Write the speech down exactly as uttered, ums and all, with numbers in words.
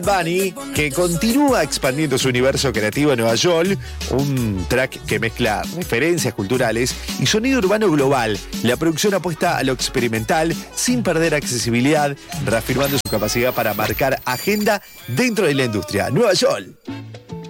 Bunny, que continúa expandiendo su universo creativo en Nueva York, un track que mezcla referencias culturales y sonido urbano global. La producción apuesta a lo experimental sin perder accesibilidad, reafirmando su capacidad para marcar agenda dentro de la industria. Nueva York.